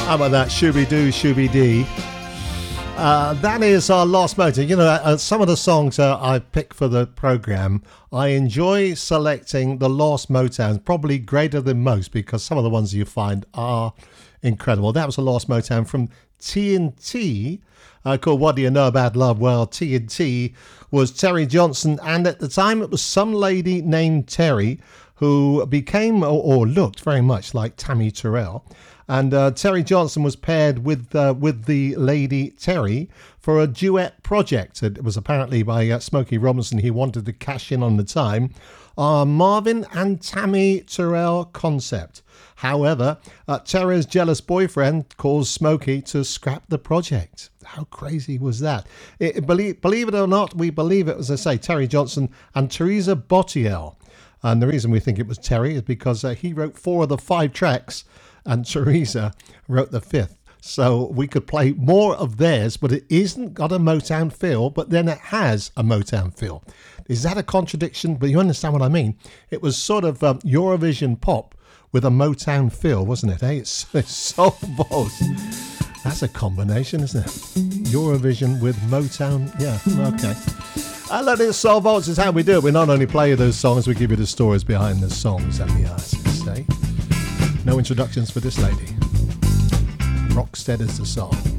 How about that? Shooby-doo, shooby-dee. That is our Lost Motown. You know, some of the songs I pick for the program, I enjoy selecting the Lost Motowns, probably greater than most, because some of the ones you find are incredible. That was a Lost Motown from TNT, called What Do You Know About Love? Well, TNT was Terry Johnson, and at the time it was some lady named Terry who became or looked very much like Tammy Terrell. And Terry Johnson was paired with the lady Terry for a duet project. It was apparently by Smokey Robinson. He wanted to cash in on the time. Marvin and Tammy Terrell concept. However, Terry's jealous boyfriend caused Smokey to scrap the project. How crazy was that? Believe it or not, we believe it, as I say, Terry Johnson and Teresa Botiel. And the reason we think it was Terry is because he wrote 4 of the 5 tracks and Teresa wrote the 5th. So we could play more of theirs, but it isn't got a Motown feel, but then it has a Motown feel. Is that a contradiction? But you understand what I mean. It was sort of Eurovision pop with a Motown feel, wasn't it? It's so both. That's a combination, isn't it? Eurovision with Motown. Yeah, okay. And that is Soul Vaults is how we do it. We not only play you those songs, we give you the stories behind the songs and the artists, eh? No introductions for this lady. Rockstead is the song.